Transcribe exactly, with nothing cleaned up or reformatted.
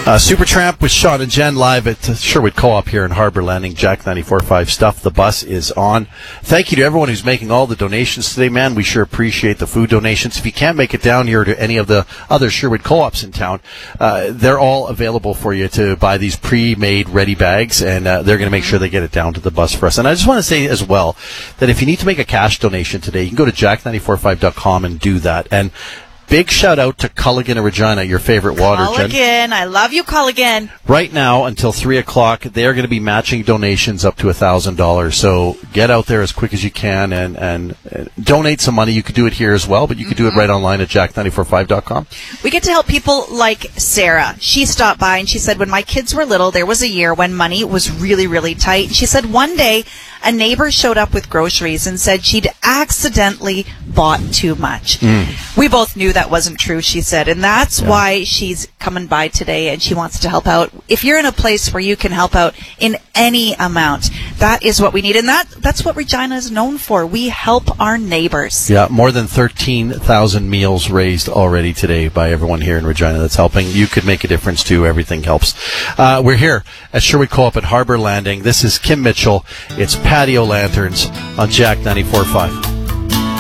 Uh, Supertramp with Sean and Jen live at Sherwood Co-op here in Harbor Landing. Jack ninety-four point five Stuff the Bus is on. Thank you to everyone who's making all the donations today, man. We sure appreciate the food donations. If you can't make it down here to any of the other Sherwood Co-ops in town, uh, they're all available for you to buy these pre-made ready bags, and uh, they're going to make sure they get it down to the bus for us. And I just want to say as well that if you need to make a cash donation today, you can go to jack ninety-four point five dot com and do that. And big shout out to Culligan of Regina, your favorite water, Jen. Culligan, I love you, Culligan. Right now, until three o'clock, they are going to be matching donations up to one thousand dollars. So get out there as quick as you can and, and, and donate some money. You could do it here as well, but you could mm-hmm. do it right online at jack ninety-four point five dot com. We get to help people like Sarah. She stopped by and she said when my kids were little, there was a year when money was really, really tight. She said one day a neighbor showed up with groceries and said she'd accidentally bought too much. Mm. We both knew that wasn't true, she said, and that's yeah. why she's coming by today and she wants to help out. If you're in a place where you can help out in any amount, that is what we need, and that that's what Regina is known for. We help our neighbors. Yeah, more than thirteen thousand meals raised already today by everyone here in Regina that's helping. You could make a difference too. Everything helps. Uh, we're here at Sherwood Co-op at Harbor Landing. This is Kim Mitchell. It's Patio Lanterns on Jack ninety-four point five.